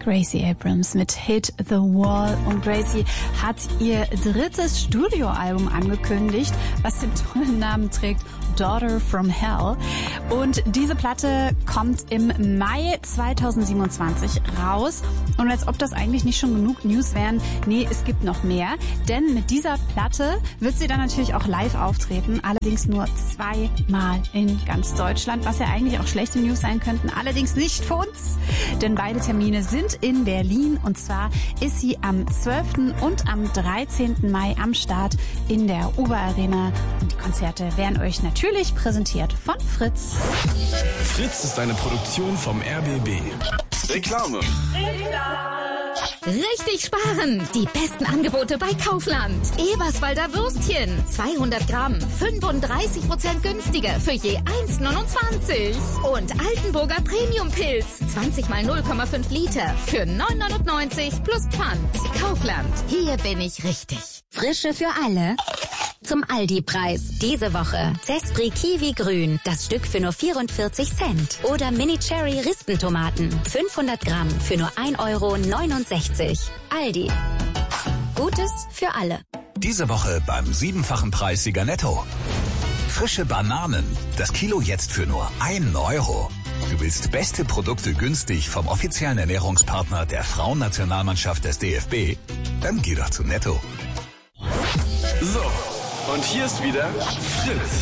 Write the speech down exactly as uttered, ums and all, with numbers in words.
Gracie Abrams mit Hit the Wall. Und Gracie hat ihr drittes Studioalbum angekündigt, was den tollen Namen trägt, Daughter from Hell. Und diese Platte kommt im Mai zweitausendsiebenundzwanzig raus. Und als ob das eigentlich nicht schon genug News wären, nee, es gibt noch mehr. Denn mit dieser Platte wird sie dann natürlich auch live auftreten, allerdings nur zweimal in ganz Deutschland, was ja eigentlich auch schlechte News sein könnten, allerdings nicht für uns, denn beide Termine sind in Berlin und zwar ist sie am zwölften und am dreizehnten Mai am Start in der Uber Arena und die Konzerte werden euch natürlich präsentiert von Fritz. Fritz ist eine Produktion vom R B B. Reklame. Richtig sparen! Die besten Angebote bei Kaufland. Eberswalder Würstchen. zweihundert Gramm. fünfunddreißig Prozent günstiger für je eins neunundzwanzig. Und Altenburger Premium-Pilz. zwanzig mal null Komma fünf Liter für neun neunundneunzig plus Pfand. Kaufland. Hier bin ich richtig. Frische für alle. Zum Aldi-Preis. Diese Woche Zespri Kiwi Grün, das Stück für nur vierundvierzig Cent. Oder Mini Cherry Rispentomaten, fünfhundert Gramm für nur ein Euro neunundsechzig. Aldi. Gutes für alle. Diese Woche beim siebenfachen Preissieger Netto. Frische Bananen, das Kilo jetzt für nur ein Euro. Du willst beste Produkte günstig vom offiziellen Ernährungspartner der Frauennationalmannschaft des D F B? Dann geh doch zu Netto. So, und hier ist wieder Fritz.